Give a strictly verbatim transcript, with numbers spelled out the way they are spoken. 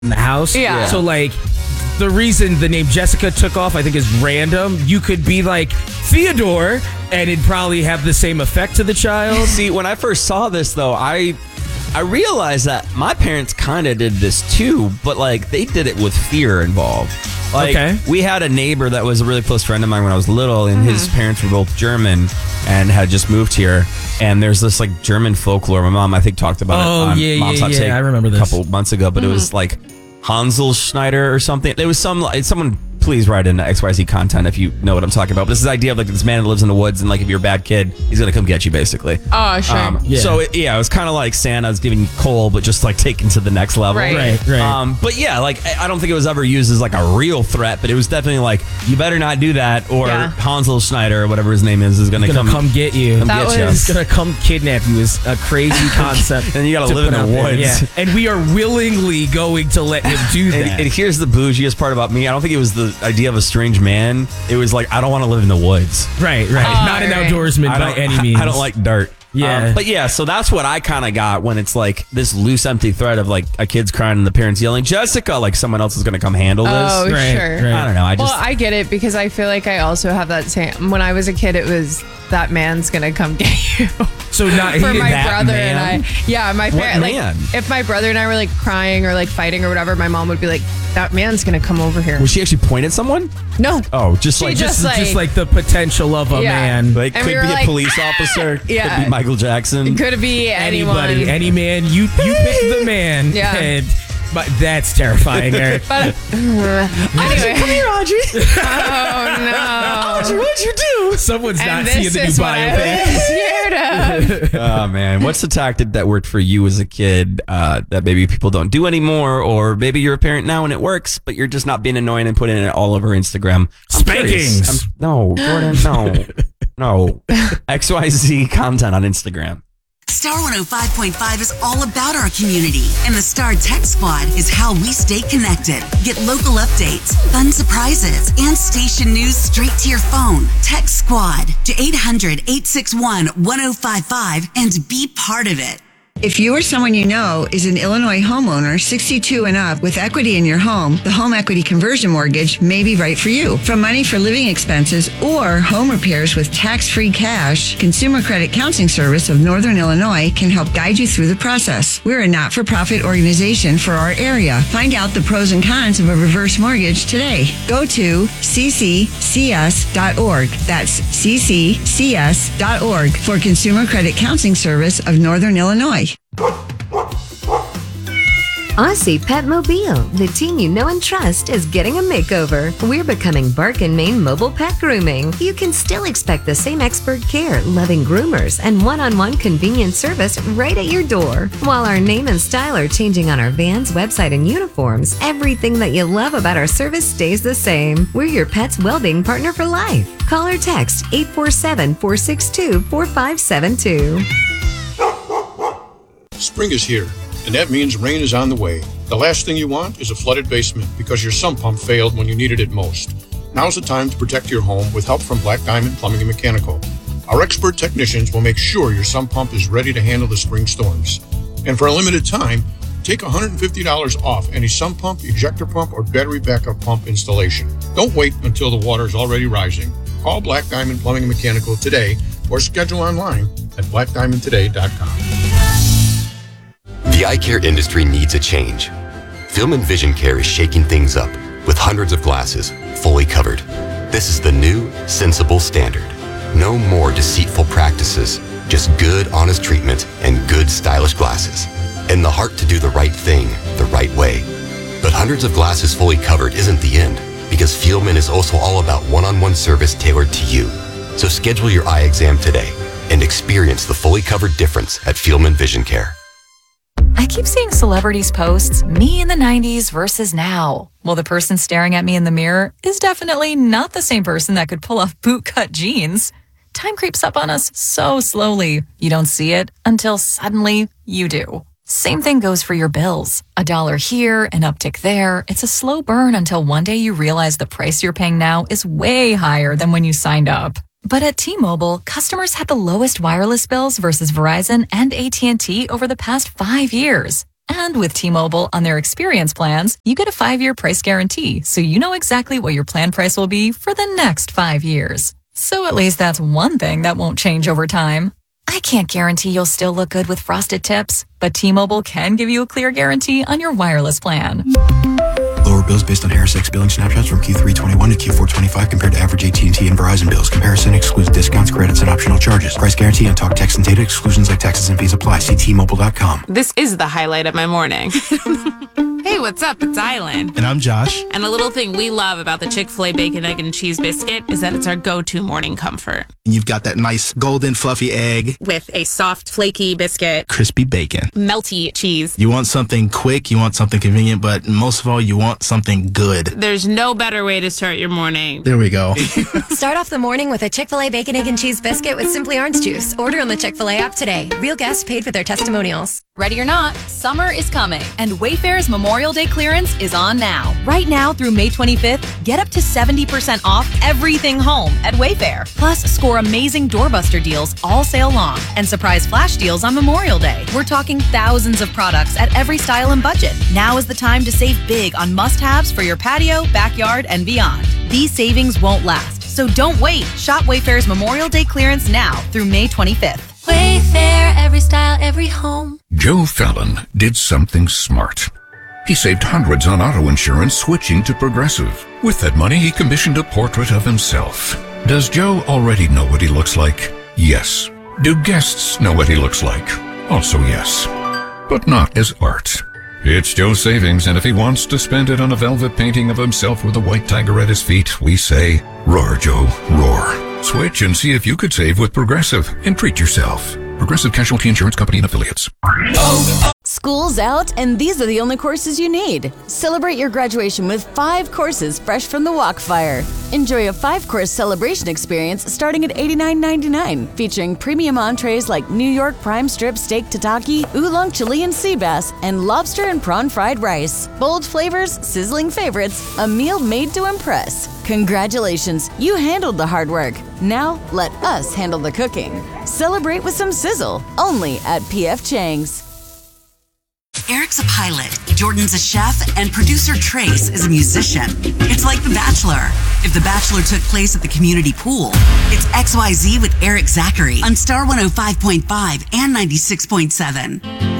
in the house. Yeah. So, like, the reason the name Jessica took off, I think, is random. You could be like Theodore, and it'd probably have the same effect to the child. See, when I first saw this, though, I I realized that my parents kind of did this too, but like they did it with fear involved. Like, okay. We had a neighbor that was a really close friend of mine when I was little, and mm-hmm. his parents were both German and had just moved here. And there's this like German folklore. My mom, I think, talked about oh, it on yeah, Mom's yeah, Hot yeah. Take I remember this a couple months ago, but mm-hmm. it was like Hansel Schneider or something. It was some like someone. Please write in X Y Z content if you know what I'm talking about. But this is the idea of like this man that lives in the woods, and like if you're a bad kid, he's gonna come get you, basically. Oh, sure. Um, yeah. So it, yeah, it was kind of like Santa's giving you coal, but just like taken to the next level. Right, right. right. Um, but yeah, like I don't think it was ever used as like a real threat, but it was definitely like you better not do that, or Yeah. Hansel Schneider or whatever his name is is gonna, He's gonna come, come get you. come That get you. was- He's gonna come kidnap you is a crazy concept. And you gotta to live in put the out there. woods. Yeah. And we are willingly going to let him do that. And, and here's the bougiest part about me. I don't think it was the idea of a strange man. It was like, I don't want to live in the woods. right, right. Oh, Not an right. outdoorsman I by don't, any means. I don't like dirt. Yeah. Um, but yeah, so that's what I kind of got when it's like this loose, empty thread of like a kid's crying and the parents yelling, Jessica, like someone else is going to come handle this. Oh, Right, sure. right. I don't know. I just. Well, I get it because I feel like I also have that same. When I was a kid, it was that man's gonna come get you. So not he For didn't- my that brother man? and I. Yeah, my What parents. Like, man? if my brother and I were like crying or like fighting or whatever, my mom would be like, "That man's gonna come over here." was she actually point at someone? No. Oh, just She like. just- just, like- just like the potential of a Yeah. man. like, and could we were be like, a police officer. Yeah. Could be Michael Jackson. Could be anyone. Anybody, any man, you you pick the man. Yeah. And, but that's terrifying, Eric. But uh, anyway. Come here, Audrey. Oh no. What'd you do? Someone's And not this seeing the new is what I biopic. was scared of. Oh man, what's the tactic that worked for you as a kid uh, that maybe people don't do anymore, or maybe you're a parent now and it works, but you're just not being annoying and putting it all over Instagram? I'm curious. Spankings. I'm- no, Jordan, no, no. X Y Z content on Instagram. Star one oh five point five is all about our community, and the Star Tech Squad is how we stay connected. Get local updates, fun surprises, and station news straight to your phone. Tech Squad to eight hundred, eight six one, one oh five five and be part of it. If you or someone you know is an Illinois homeowner sixty-two and up with equity in your home, the home equity conversion mortgage may be right for you. From money for living expenses or home repairs with tax-free cash, Consumer Credit Counseling Service of Northern Illinois can help guide you through the process. We're a not-for-profit organization for our area. Find out the pros and cons of a reverse mortgage today. Go to c c c s dot org. That's c c c s dot org for Consumer Credit Counseling Service of Northern Illinois. Aussie Pet Mobile, the team you know and trust, is getting a makeover. We're becoming Bark and Main Mobile Pet Grooming. You can still expect the same expert care, loving groomers, and one-on-one convenient service right at your door. While our name and style are changing on our vans, website, and uniforms, everything that you love about our service stays the same. We're your pet's well-being partner for life. Call or text eight four seven, four six two, four five seven two. Spring is here, and that means rain is on the way. The last thing you want is a flooded basement because your sump pump failed when you needed it most. Now's the time to protect your home with help from Black Diamond Plumbing and Mechanical. Our expert technicians will make sure your sump pump is ready to handle the spring storms. And for a limited time, take one hundred fifty dollars off any sump pump, ejector pump, or battery backup pump installation. Don't wait until the water is already rising. Call Black Diamond Plumbing and Mechanical today or schedule online at black diamond today dot com. The eye care industry needs a change. Film and Vision Care is shaking things up with hundreds of glasses fully covered. This is the new, sensible standard. No more deceitful practices, just good, honest treatment and good, stylish glasses. And the heart to do the right thing the right way. But hundreds of glasses fully covered isn't the end, because Fieldman is also all about one-on-one service tailored to you. So schedule your eye exam today and experience the fully covered difference at Fieldman Vision Care. I keep seeing celebrities posts, me in the nineties versus now. Well, the person staring at me in the mirror is definitely not the same person that could pull off bootcut jeans. Time creeps up on us so slowly. You don't see it until suddenly you do. Same thing goes for your bills. A dollar here, an uptick there. It's a slow burn until one day you realize the price you're paying now is way higher than when you signed up. But at T-Mobile, customers had the lowest wireless bills versus Verizon and A T and T over the past five years. And with T-Mobile on their experience plans, you get a five-year price guarantee, so you know exactly what your plan price will be for the next five years. So at least that's one thing that won't change over time. I can't guarantee you'll still look good with frosted tips, but T-Mobile can give you a clear guarantee on your wireless plan. Lower bills based on Harris X billing snapshots from Q three twenty-one to Q four twenty-five compared to average A T and T and Verizon bills. Comparison excludes discounts, credits, and optional charges. Price guarantee on talk, text, and data exclusions like taxes and fees apply. See T Mobile dot com. This is the highlight of my morning. Hey, what's up? It's Island. And I'm Josh. And a little thing we love about the Chick-fil-A Bacon, Egg, and Cheese Biscuit is that it's our go-to morning comfort. You've got that nice golden fluffy egg with a soft, flaky biscuit, crispy bacon, melty cheese. You want something quick, you want something convenient, but most of all, you want something good. There's no better way to start your morning. There we go. Start off the morning with a Chick-fil-A Bacon, Egg, and Cheese Biscuit with Simply Orange Juice. Order on the Chick-fil-A app today. Real guests paid for their testimonials. Ready or not, summer is coming, and Wayfair's Memorial Day clearance is on now. Right now through May twenty-fifth, get up to seventy percent off everything home at Wayfair. Plus, score amazing doorbuster deals all sale long and surprise flash deals on Memorial Day. We're talking thousands of products at every style and budget. Now is the time to save big on must-haves for your patio, backyard, and beyond. These savings won't last, so don't wait. Shop Wayfair's Memorial Day clearance now through May twenty-fifth. Wayfair, every style, every home. Joe Fallon did something smart. He saved hundreds on auto insurance switching to Progressive. With that money, he commissioned a portrait of himself. Does Joe already know what he looks like? Yes. Do guests know what he looks like? Also yes. But not as art. It's Joe's savings, and if he wants to spend it on a velvet painting of himself with a white tiger at his feet, we say, roar, Joe, roar. Switch and see if you could save with Progressive and treat yourself. Progressive Casualty Insurance Company and Affiliates. School's out, and these are the only courses you need. Celebrate your graduation with five courses fresh from the Wok Fire. Enjoy a five-course celebration experience starting at eighty-nine ninety-nine, featuring premium entrees like New York prime strip steak tataki, oolong Chilean sea bass, and lobster and prawn fried rice. Bold flavors, sizzling favorites, a meal made to impress. Congratulations, you handled the hard work. Now let us handle the cooking. Celebrate with some sizzle, only at P F Chang's. Eric's a pilot, Jordan's a chef, and producer Trace is a musician. It's like The Bachelor. If The Bachelor took place at the community pool, it's X Y Z with Eric Zachary on Star one oh five point five and ninety-six point seven.